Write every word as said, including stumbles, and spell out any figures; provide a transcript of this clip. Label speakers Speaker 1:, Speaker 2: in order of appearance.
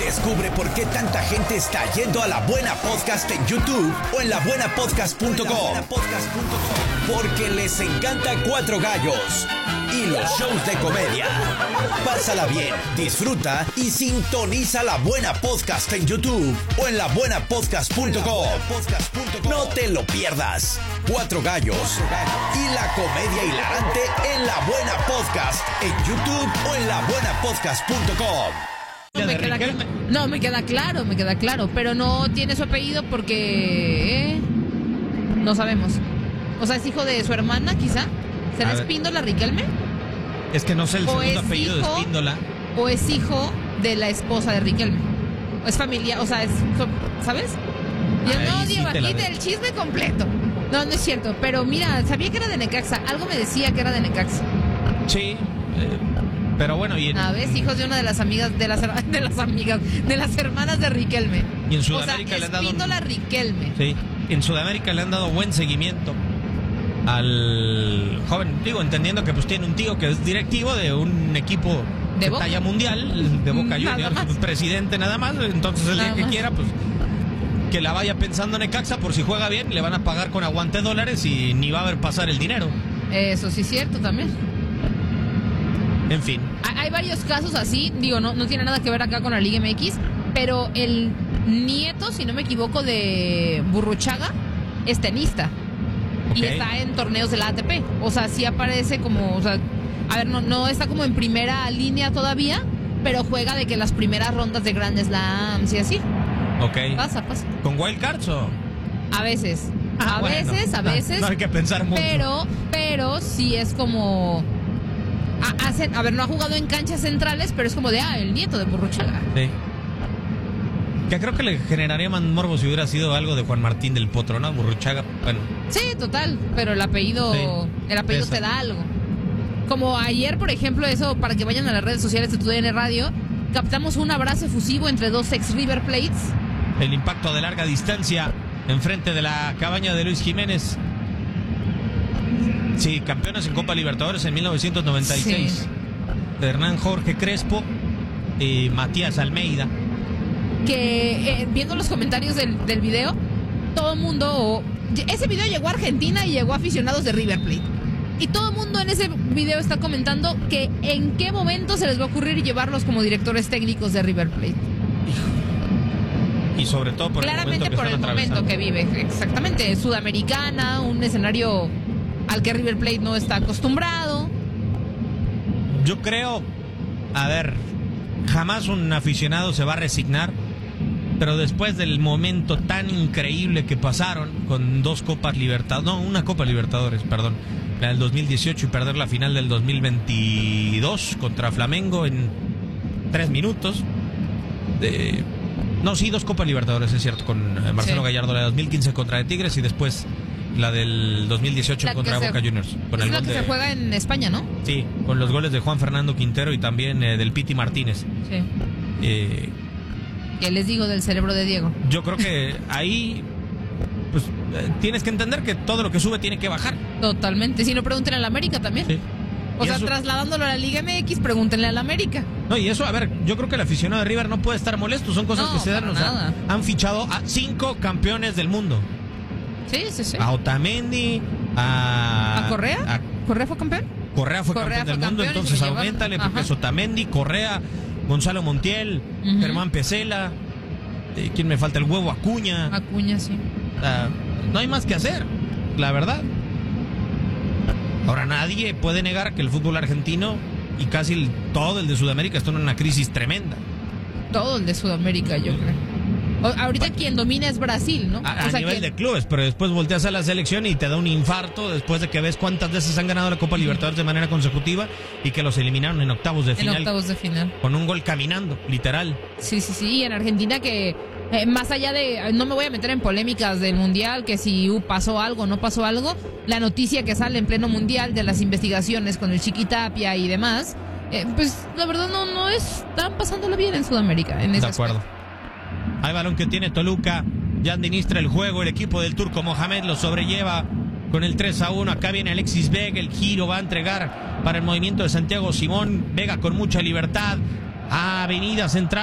Speaker 1: Descubre por qué tanta gente está yendo a La Buena Podcast en YouTube o en la buena podcast punto com. Porque les encanta Cuatro Gallos y los shows de comedia. Pásala bien, disfruta y sintoniza La Buena Podcast en YouTube o en la buena podcast punto com. No te lo pierdas. Cuatro Gallos y la comedia hilarante en La Buena Podcast en YouTube o en la buena podcast punto com.
Speaker 2: No me, queda, no, me queda claro, me queda claro, pero no tiene su apellido porque eh, no sabemos. O sea, es hijo de su hermana, quizá. ¿Será Espíndola Riquelme?
Speaker 3: Es que no sé el segundo apellido hijo, de Espíndola.
Speaker 2: O es hijo de la esposa de Riquelme. O es familia, o sea, es, ¿sabes? Yo Ahí no, Diego, sí aquí del chisme completo. No, no es cierto, pero mira, sabía que era de Necaxa. Algo me decía que era de Necaxa.
Speaker 3: Sí, eh, pero bueno, y en...
Speaker 2: A ver, hijos de una de las amigas, de las, de las amigas, de las hermanas de Riquelme.
Speaker 3: Y en Sudamérica
Speaker 2: o sea,
Speaker 3: le han dado...
Speaker 2: Espíndola Riquelme.
Speaker 3: Sí, en Sudamérica le han dado buen seguimiento al joven, digo, entendiendo que pues tiene un tío que es directivo de un equipo de, de talla mundial, de Boca Juniors, pues, presidente nada más, entonces el día que quiera, pues que la vaya pensando en Necaxa, por si juega bien, le van a pagar con aguante dólares y ni va a ver pasar el dinero.
Speaker 2: Eso sí es cierto también.
Speaker 3: En fin.
Speaker 2: Hay varios casos así, digo, no, no tiene nada que ver acá con la Liga M X, pero el nieto, si no me equivoco, de Burruchaga es tenista. Okay. Y está en torneos de la A T P. O sea, sí aparece como, o sea, a ver, no, no está como en primera línea todavía, pero juega de que las primeras rondas de Grand Slams y así.
Speaker 3: Ok.
Speaker 2: Pasa, pasa.
Speaker 3: ¿Con wildcards o...?
Speaker 2: A veces.
Speaker 3: Ah,
Speaker 2: a
Speaker 3: bueno.
Speaker 2: veces, a veces.
Speaker 3: No, no hay que pensar mucho.
Speaker 2: Pero, pero sí es como... A, hacen, a ver, no ha jugado en canchas centrales, pero es como de, ah, el nieto de Burruchaga.
Speaker 3: Sí. Que creo que le generaría más morbo si hubiera sido algo de Juan Martín del Potro, ¿no? Burruchaga, bueno.
Speaker 2: Sí, total, pero el apellido, sí, el apellido te da algo. Como ayer, por ejemplo, eso, para que vayan a las redes sociales de Tu D N Radio, captamos un abrazo efusivo entre dos ex River Plates.
Speaker 3: El impacto de larga distancia enfrente de la cabaña de Luis Jiménez. Sí, campeones en Copa Libertadores en mil novecientos noventa y seis. Sí. Hernán Jorge Crespo y Matías Almeida.
Speaker 2: Que eh, viendo los comentarios del, del video, todo el mundo... Ese video llegó a Argentina y llegó a aficionados de River Plate. Y todo el mundo en ese video está comentando que en qué momento se les va a ocurrir llevarlos como directores técnicos de River Plate.
Speaker 3: Y sobre todo por
Speaker 2: Claramente
Speaker 3: el momento que
Speaker 2: por el momento que vive. Exactamente, Sudamericana, un escenario al que River Plate no está acostumbrado.
Speaker 3: Yo creo, a ver, jamás un aficionado se va a resignar, pero después del momento tan increíble que pasaron con dos Copas Libertadores, no, una Copa Libertadores, perdón, la del dos mil dieciocho y perder la final del dos mil veintidós contra Flamengo en tres minutos. De, no, sí, dos Copas Libertadores, es cierto, con Marcelo sí. Gallardo, la de dos mil quince contra de Tigres y después la del dos mil dieciocho la contra Boca se, Juniors. Con
Speaker 2: es
Speaker 3: el
Speaker 2: la
Speaker 3: gol
Speaker 2: que
Speaker 3: de,
Speaker 2: se juega en España, ¿no?
Speaker 3: Sí, con los goles de Juan Fernando Quintero y también eh, del Piti Martínez.
Speaker 2: Sí.
Speaker 3: Eh,
Speaker 2: ¿Qué les digo del cerebro de Diego?
Speaker 3: Yo creo que ahí pues eh, tienes que entender que todo lo que sube tiene que bajar.
Speaker 2: Totalmente. Si no, pregúntenle a la América también. Sí. O sea, eso, trasladándolo a la Liga M X, pregúntenle a la América.
Speaker 3: No, y eso, a ver, yo creo que el aficionado de River no puede estar molesto. Son cosas
Speaker 2: no,
Speaker 3: que se dan. O sea, han fichado a cinco campeones del mundo.
Speaker 2: Sí, sí, sí.
Speaker 3: A Otamendi, a...
Speaker 2: ¿A Correa? A, ¿Correa fue campeón?
Speaker 3: Correa fue
Speaker 2: Correa
Speaker 3: campeón
Speaker 2: fue
Speaker 3: del mundo,
Speaker 2: campeón,
Speaker 3: entonces aumentale, porque es Otamendi, Correa, Gonzalo Montiel, uh-huh. Germán Pesela, eh, ¿quién me falta? El huevo Acuña.
Speaker 2: Acuña, sí.
Speaker 3: Uh, no hay más que hacer, la verdad. Ahora, nadie puede negar que el fútbol argentino y casi el, todo el de Sudamérica están en una crisis tremenda.
Speaker 2: Todo el de Sudamérica, yo creo. Ahorita quien domina es Brasil, ¿no?
Speaker 3: A,
Speaker 2: o sea,
Speaker 3: a nivel
Speaker 2: ¿quién?
Speaker 3: de clubes, pero después volteas a la selección y te da un infarto después de que ves cuántas veces han ganado la Copa Libertadores de manera consecutiva y que los eliminaron en octavos de final.
Speaker 2: En octavos de final.
Speaker 3: Con un gol caminando, literal.
Speaker 2: Sí, sí, sí. Y en Argentina que, eh, más allá de... No me voy a meter en polémicas del Mundial, que si uh, pasó algo, no pasó algo. La noticia que sale en pleno Mundial de las investigaciones con el Chiquitapia y demás, eh, pues la verdad no, no están pasándolo bien en Sudamérica. En ese
Speaker 3: de acuerdo. Aspecto. Hay balón que tiene Toluca, ya administra el juego, el equipo del Turco Mohamed lo sobrelleva con el tres a uno, acá viene Alexis Vega, el giro va a entregar para el movimiento de Santiago Simón, Vega con mucha libertad, Avenida Central.